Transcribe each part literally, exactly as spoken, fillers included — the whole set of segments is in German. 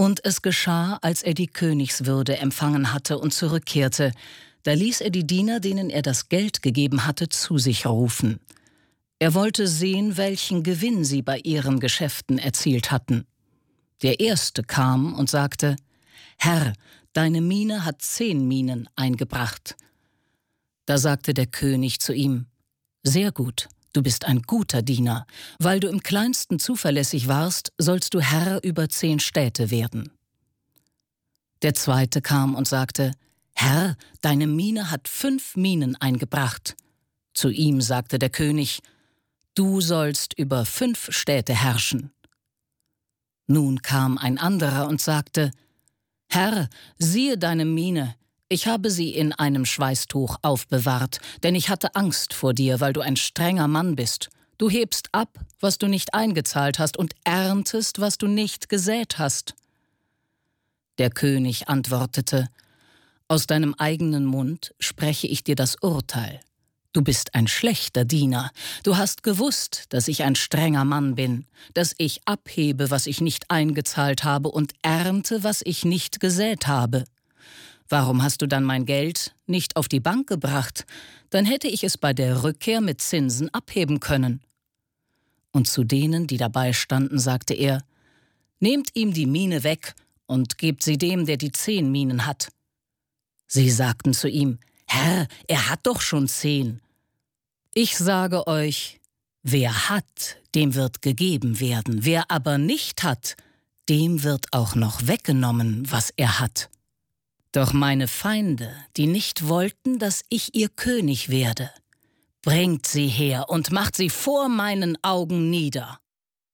Und es geschah, als er die Königswürde empfangen hatte und zurückkehrte, da ließ er die Diener, denen er das Geld gegeben hatte, zu sich rufen. Er wollte sehen, welchen Gewinn sie bei ihren Geschäften erzielt hatten. Der Erste kam und sagte: »Herr, deine Mine hat zehn Minen eingebracht.« Da sagte der König zu ihm: »Sehr gut, du bist ein guter Diener. Weil du im Kleinsten zuverlässig warst, sollst du Herr über zehn Städte werden.« Der Zweite kam und sagte: »Herr, deine Mine hat fünf Minen eingebracht.« Zu ihm sagte der König: »Du sollst über fünf Städte herrschen.« Nun kam ein anderer und sagte: »Herr, siehe deine Mine, ich habe sie in einem Schweißtuch aufbewahrt, denn ich hatte Angst vor dir, weil du ein strenger Mann bist. Du hebst ab, was du nicht eingezahlt hast, und erntest, was du nicht gesät hast.« Der König antwortete: »Aus deinem eigenen Mund spreche ich dir das Urteil. Du bist ein schlechter Diener. Du hast gewusst, dass ich ein strenger Mann bin, dass ich abhebe, was ich nicht eingezahlt habe, und ernte, was ich nicht gesät habe. Warum hast du dann mein Geld nicht auf die Bank gebracht? Dann hätte ich es bei der Rückkehr mit Zinsen abheben können.« Und zu denen, die dabei standen, sagte er: »Nehmt ihm die Mine weg und gebt sie dem, der die zehn Minen hat.« Sie sagten zu ihm: »Herr, er hat doch schon zehn.« »Ich sage euch, wer hat, dem wird gegeben werden, wer aber nicht hat, dem wird auch noch weggenommen, was er hat. Doch meine Feinde, die nicht wollten, dass ich ihr König werde, bringt sie her und macht sie vor meinen Augen nieder.«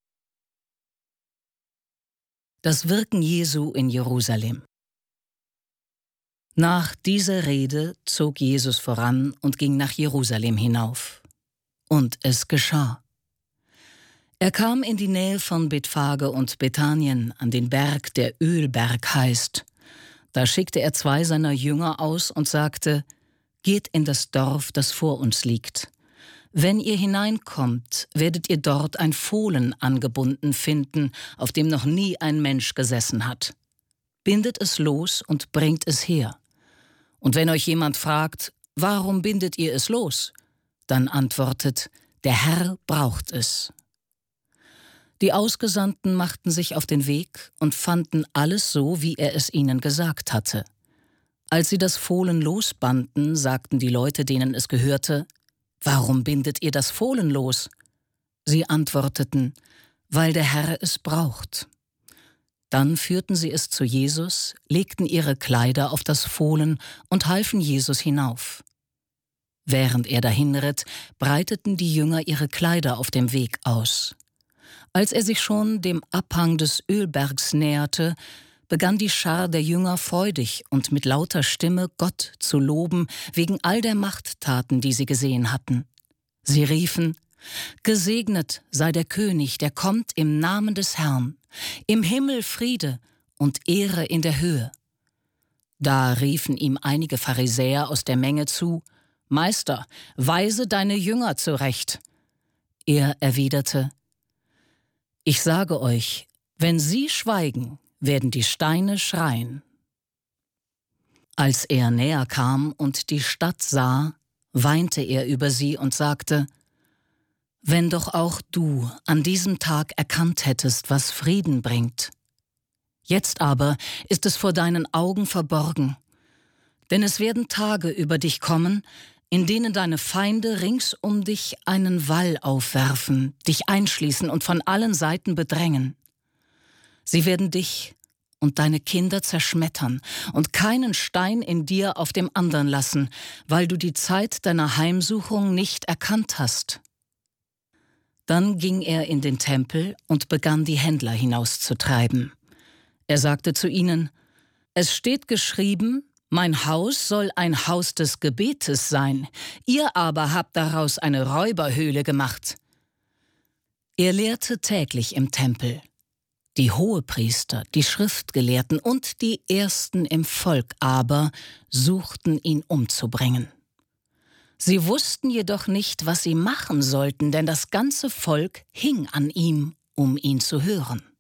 Das Wirken Jesu in Jerusalem. Nach dieser Rede zog Jesus voran und ging nach Jerusalem hinauf. Und es geschah. Er kam in die Nähe von Bethphage und Bethanien, an den Berg, der Ölberg heißt. Da schickte er zwei seiner Jünger aus und sagte: »Geht in das Dorf, das vor uns liegt. Wenn ihr hineinkommt, werdet ihr dort ein Fohlen angebunden finden, auf dem noch nie ein Mensch gesessen hat. Bindet es los und bringt es her. Und wenn euch jemand fragt: Warum bindet ihr es los? Dann antwortet: Der Herr braucht es.« Die Ausgesandten machten sich auf den Weg und fanden alles so, wie er es ihnen gesagt hatte. Als sie das Fohlen losbanden, sagten die Leute, denen es gehörte: »Warum bindet ihr das Fohlen los?« Sie antworteten: »Weil der Herr es braucht.« Dann führten sie es zu Jesus, legten ihre Kleider auf das Fohlen und halfen Jesus hinauf. Während er dahinritt, breiteten die Jünger ihre Kleider auf dem Weg aus. Als er sich schon dem Abhang des Ölbergs näherte, begann die Schar der Jünger freudig und mit lauter Stimme Gott zu loben, wegen all der Machttaten, die sie gesehen hatten. Sie riefen: »Gesegnet sei der König, der kommt im Namen des Herrn. Im Himmel Friede und Ehre in der Höhe.« Da riefen ihm einige Pharisäer aus der Menge zu: »Meister, weise deine Jünger zurecht.« Er erwiderte: »Ich sage euch, wenn sie schweigen, werden die Steine schreien.« Als er näher kam und die Stadt sah, weinte er über sie und sagte: »Wenn doch auch du an diesem Tag erkannt hättest, was Frieden bringt. Jetzt aber ist es vor deinen Augen verborgen. Denn es werden Tage über dich kommen, in denen deine Feinde rings um dich einen Wall aufwerfen, dich einschließen und von allen Seiten bedrängen. Sie werden dich und deine Kinder zerschmettern und keinen Stein in dir auf dem anderen lassen, weil du die Zeit deiner Heimsuchung nicht erkannt hast.« Dann ging er in den Tempel und begann die Händler hinauszutreiben. Er sagte zu ihnen: »Es steht geschrieben, mein Haus soll ein Haus des Gebetes sein, ihr aber habt daraus eine Räuberhöhle gemacht.« Er lehrte täglich im Tempel. Die Hohepriester, die Schriftgelehrten und die Ersten im Volk aber suchten ihn umzubringen. Sie wussten jedoch nicht, was sie machen sollten, denn das ganze Volk hing an ihm, um ihn zu hören.